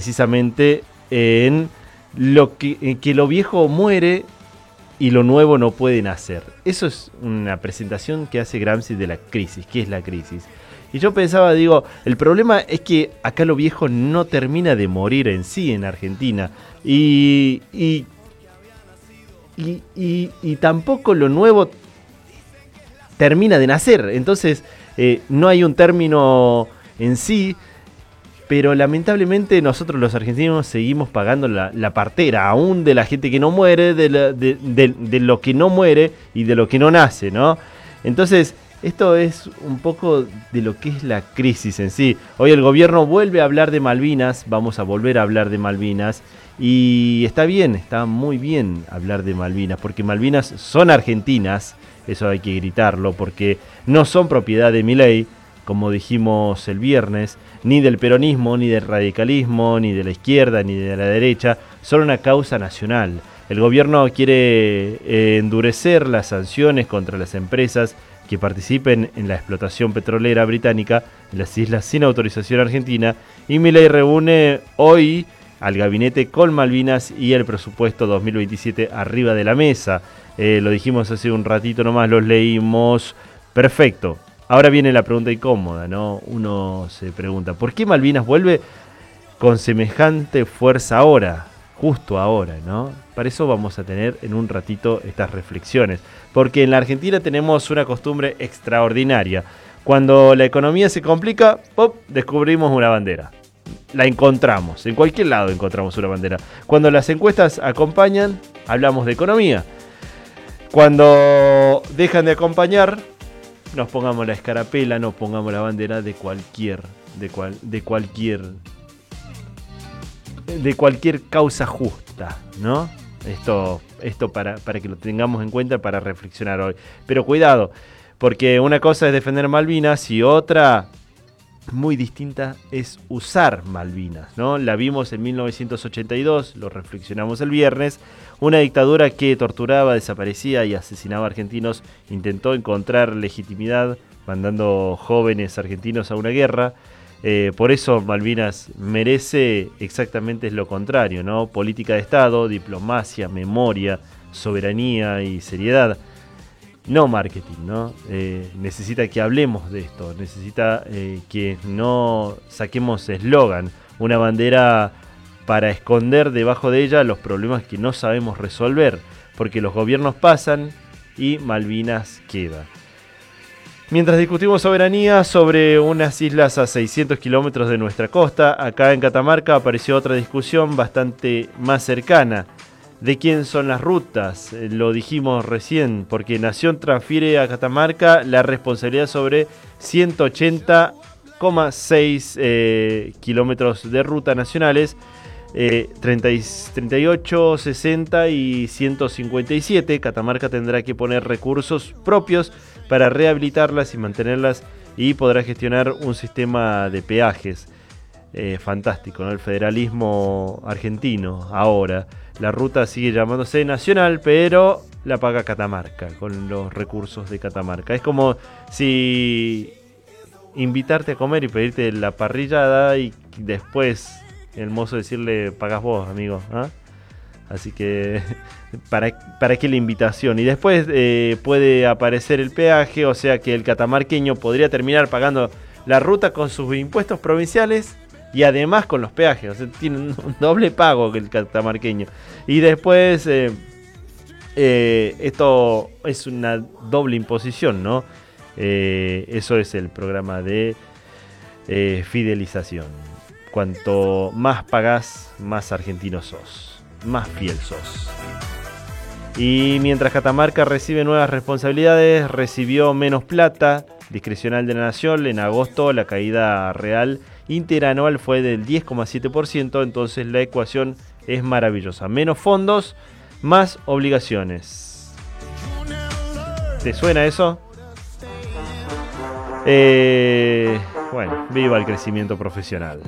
precisamente en que lo viejo muere y lo nuevo no puede nacer. Eso es una presentación que hace Gramsci de la crisis. ¿Qué es la crisis? Y yo pensaba, digo, el problema es que acá lo viejo no termina de morir en sí en Argentina. Y tampoco lo nuevo termina de nacer. Entonces, no hay un término en sí. Pero lamentablemente nosotros los argentinos seguimos pagando la partera, aún de la gente que no muere, de lo que no muere y de lo que no nace, ¿no? Entonces, esto es un poco de lo que es la crisis en sí. Hoy el gobierno vuelve a hablar de Malvinas, vamos a volver a hablar de Malvinas, y está bien, está muy bien hablar de Malvinas, porque Malvinas son argentinas, eso hay que gritarlo, porque no son propiedad de Milei, como dijimos el viernes, ni del peronismo, ni del radicalismo, ni de la izquierda, ni de la derecha, son una causa nacional. El gobierno quiere endurecer las sanciones contra las empresas que participen en la explotación petrolera británica en las islas sin autorización argentina, y Milei reúne hoy al gabinete con Malvinas y el presupuesto 2027 arriba de la mesa. Lo dijimos hace un ratito nomás, los leímos. Perfecto. Ahora viene la pregunta incómoda, ¿no? Uno se pregunta, ¿por qué Malvinas vuelve con semejante fuerza ahora? Justo ahora, ¿no? Para eso vamos a tener en un ratito estas reflexiones. Porque en la Argentina tenemos una costumbre extraordinaria. Cuando la economía se complica, ¡pop!, descubrimos una bandera. La encontramos, en cualquier lado encontramos una bandera. Cuando las encuestas acompañan, hablamos de economía. Cuando dejan de acompañar, nos pongamos la escarapela, nos pongamos la bandera de cualquier causa justa, ¿no? Esto para que lo tengamos en cuenta para reflexionar hoy. Pero cuidado, porque una cosa es defender Malvinas y otra muy distinta es usar Malvinas, ¿no? La vimos en 1982, lo reflexionamos el viernes. Una dictadura que torturaba, desaparecía y asesinaba argentinos intentó encontrar legitimidad mandando jóvenes argentinos a una guerra. Por eso Malvinas merece exactamente lo contrario, ¿no? Política de Estado, diplomacia, memoria, soberanía y seriedad. No marketing, ¿no? Necesita que hablemos de esto, necesita que no saquemos eslogan, una bandera para esconder debajo de ella los problemas que no sabemos resolver, porque los gobiernos pasan y Malvinas queda. Mientras discutimos soberanía sobre unas islas a 600 kilómetros de nuestra costa, acá en Catamarca apareció otra discusión bastante más cercana. ¿De quién son las rutas? Lo dijimos recién, porque Nación transfiere a Catamarca la responsabilidad sobre 180,6 kilómetros de ruta nacionales, 38, 60 y 157. Catamarca tendrá que poner recursos propios para rehabilitarlas y mantenerlas y podrá gestionar un sistema de peajes. Fantástico, ¿no? El federalismo argentino ahora. La ruta sigue llamándose nacional, pero la paga Catamarca con los recursos de Catamarca. Es como si invitarte a comer y pedirte la parrillada y después el mozo decirle pagás vos, amigo, ¿ah? Así que ¿para qué la invitación? Y después puede aparecer el peaje, o sea que el catamarqueño podría terminar pagando la ruta con sus impuestos provinciales y además con los peajes, o sea, tiene un doble pago que el catamarqueño. Y después esto es una doble imposición, ¿no? Eso es el programa de fidelización. Cuanto más pagás, más argentino sos, más fiel sos. Y mientras Catamarca recibe nuevas responsabilidades, recibió menos plata discrecional de la Nación. En agosto la caída real interanual fue del 10,7%, entonces la ecuación es maravillosa. Menos fondos, más obligaciones. ¿Te suena eso? Bueno, viva el crecimiento profesional.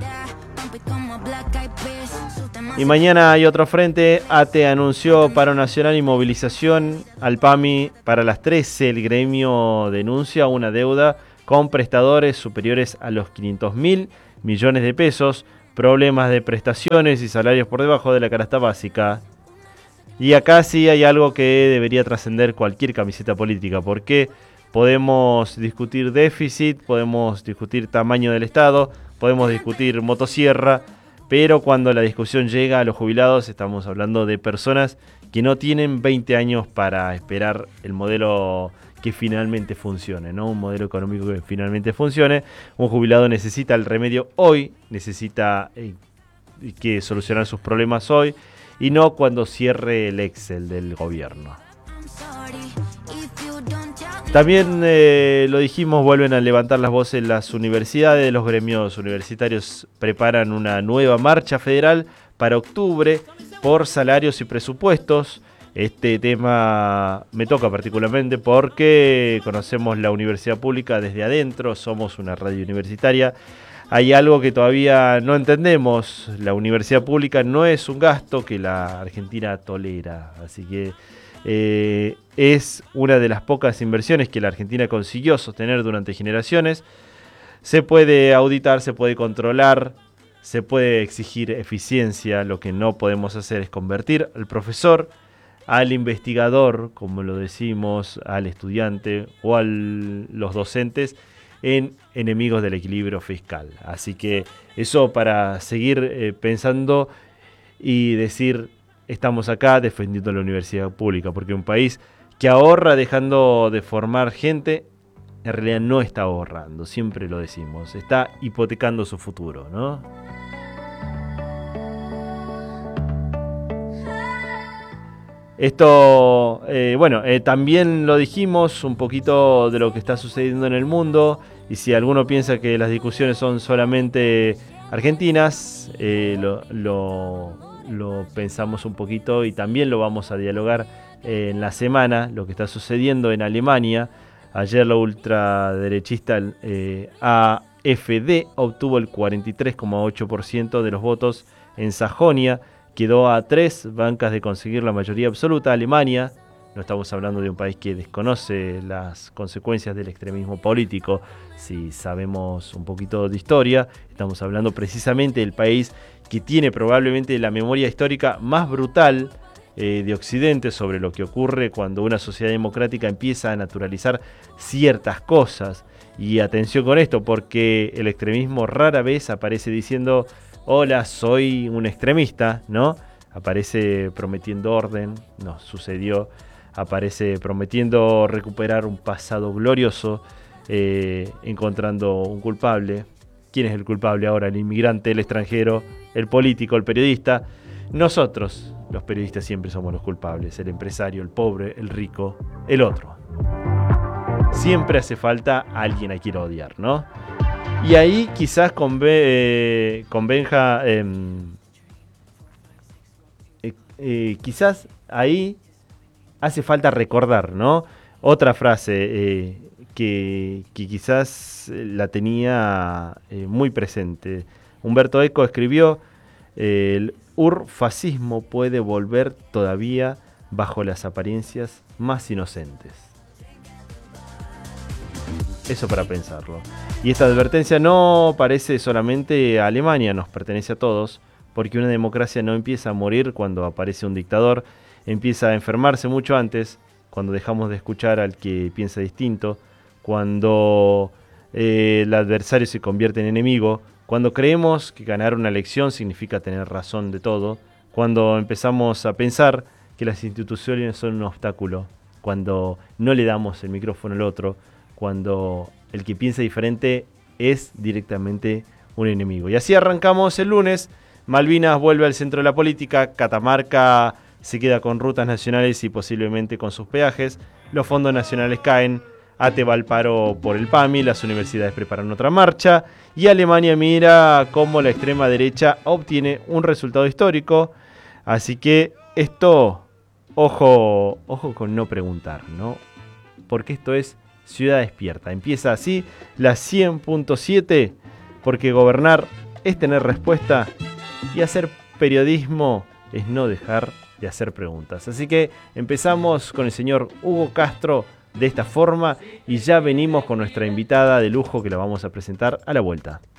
Y mañana hay otro frente. ATE anunció paro nacional y movilización al PAMI para las 13. El gremio denuncia una deuda con prestadores superiores a los 500.000 millones de pesos. problemas de prestaciones y salarios por debajo de la canasta básica. Y acá sí hay algo que debería trascender cualquier camiseta política, porque podemos discutir déficit, podemos discutir tamaño del Estado, podemos discutir motosierra, pero cuando la discusión llega a los jubilados estamos hablando de personas que no tienen 20 años para esperar el modelo que finalmente funcione, ¿no? Un modelo económico que finalmente funcione. Un jubilado necesita el remedio hoy, necesita que solucionar sus problemas hoy y no cuando cierre el Excel del gobierno. También lo dijimos, vuelven a levantar las voces las universidades. Los gremios universitarios preparan una nueva marcha federal para octubre por salarios y presupuestos. Este tema me toca particularmente porque conocemos la universidad pública desde adentro, somos una radio universitaria. Hay algo que todavía no entendemos: la universidad pública no es un gasto que la Argentina tolera, así que es una de las pocas inversiones que la Argentina consiguió sostener durante generaciones. Se puede auditar, se puede controlar, se puede exigir eficiencia. Lo que no podemos hacer es convertir al profesor, al investigador, como lo decimos, al estudiante o a los docentes en enemigos del equilibrio fiscal. Así que eso para seguir pensando y decir: estamos acá defendiendo la universidad pública, porque un país que ahorra dejando de formar gente, en realidad no está ahorrando, siempre lo decimos, está hipotecando su futuro, ¿no? Esto, también lo dijimos, un poquito de lo que está sucediendo en el mundo, y si alguno piensa que las discusiones son solamente argentinas, lo pensamos un poquito y también lo vamos a dialogar en la semana, lo que está sucediendo en Alemania. Ayer la ultraderechista AfD obtuvo el 43,8% de los votos en Sajonia. Quedó a 3 bancas de conseguir la mayoría absoluta. Alemania, no estamos hablando de un país que desconoce las consecuencias del extremismo político. Si sabemos un poquito de historia, estamos hablando precisamente del país que tiene probablemente la memoria histórica más brutal de Occidente sobre lo que ocurre cuando una sociedad democrática empieza a naturalizar ciertas cosas. Y atención con esto, porque el extremismo rara vez aparece diciendo: hola, soy un extremista, ¿no? Aparece prometiendo orden, no sucedió. Aparece prometiendo recuperar un pasado glorioso, encontrando un culpable. ¿Quién es el culpable ahora? El inmigrante, el extranjero, el político, el periodista. Nosotros, los periodistas, siempre somos los culpables. El empresario, el pobre, el rico, el otro. Siempre hace falta alguien a quien odiar, ¿no? Y ahí quizás con Benja, quizás ahí hace falta recordar, ¿no? Otra frase que quizás la tenía muy presente. Humberto Eco escribió: el urfascismo puede volver todavía bajo las apariencias más inocentes. Eso para pensarlo. Y esta advertencia no parece solamente a Alemania, nos pertenece a todos, porque una democracia no empieza a morir cuando aparece un dictador, empieza a enfermarse mucho antes, cuando dejamos de escuchar al que piensa distinto, cuando el adversario se convierte en enemigo, cuando creemos que ganar una elección significa tener razón de todo, cuando empezamos a pensar que las instituciones son un obstáculo, cuando no le damos el micrófono al otro, cuando el que piensa diferente es directamente un enemigo. Y así arrancamos el lunes. Malvinas vuelve al centro de la política, Catamarca se queda con rutas nacionales y posiblemente con sus peajes, los fondos nacionales caen, ATE va al paro por el PAMI, las universidades preparan otra marcha y Alemania mira cómo la extrema derecha obtiene un resultado histórico. Así que esto, ojo con no preguntar, ¿no? Porque esto es Ciudad Despierta. Empieza así la 100.7, porque gobernar es tener respuesta y hacer periodismo es no dejar de hacer preguntas. Así que empezamos con el señor Hugo Castro de esta forma y ya venimos con nuestra invitada de lujo que la vamos a presentar a la vuelta.